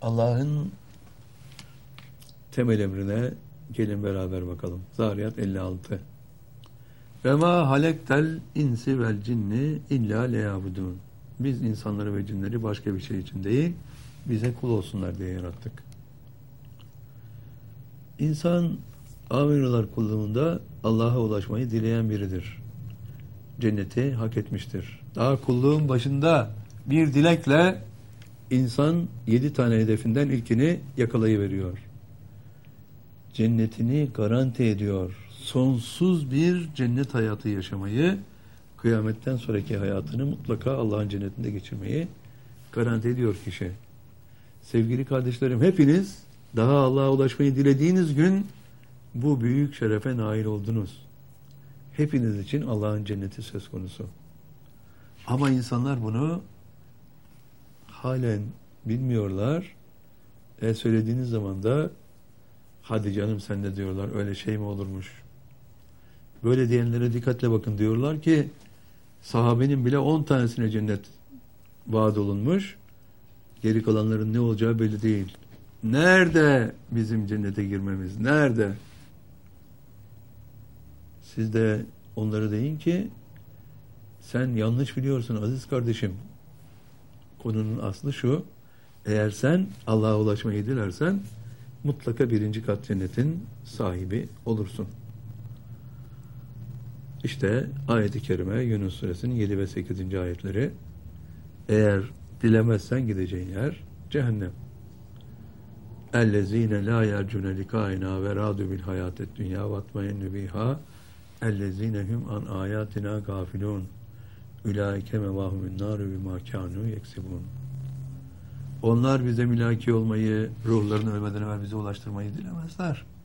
Allah'ın temel emrine gelin beraber bakalım. Zariyat 56. Ve ma halektel insi vel cinni illa leyabudun. Biz insanları ve cinleri başka bir şey için değil, bize kul olsunlar diye yarattık. İnsan amirular kulluğunda Allah'a ulaşmayı dileyen biridir. Cenneti hak etmiştir. Daha kulluğun başında bir dilekle insan 7 tane hedefinden ilkini yakalayıveriyor. Cennetini garanti ediyor. Sonsuz bir cennet hayatı yaşamayı, kıyametten sonraki hayatını mutlaka Allah'ın cennetinde geçirmeyi garanti ediyor kişi. Sevgili kardeşlerim, hepiniz daha Allah'a ulaşmayı dilediğiniz gün bu büyük şerefe nail oldunuz. Hepiniz için Allah'ın cenneti söz konusu. Ama insanlar bunu halen bilmiyorlar. Söylediğiniz zaman da hadi canım sen de diyorlar, öyle şey mi olurmuş? Böyle diyenlere dikkatle bakın, diyorlar ki sahabenin bile 10 tanesine cennet vaat olunmuş. Geri kalanların ne olacağı belli değil. Nerede bizim cennete girmemiz? Nerede? Siz de onlara deyin ki sen yanlış biliyorsun aziz kardeşim. Konunun aslı şu: eğer sen Allah'a ulaşmayı dilersen mutlaka 1. kat cennetin sahibi olursun. İşte ayet-i kerime Yunus suresinin 7 ve 8. ayetleri. Eğer dilemezsen gideceğin yer cehennem. اَلَّذ۪ينَ لَا يَرْجُنَ لِقَائِنَا وَرَادُوا بِالْحَيَاةِ الدُّنْيَا وَاطْمَئِنُّ بِهَا اَلَّذ۪ينَ هُمْ عَنْ آيَاتِنَا غَافِلُونَ اُولَٰئِكَ مَوَاهُمُ النَّارُ بِمَا كَانُوا يَكْسِبُونَ. Onlar bize mülaki olmayı, ruhlarını ölmeden evvel bize ulaştırmayı dilemezler.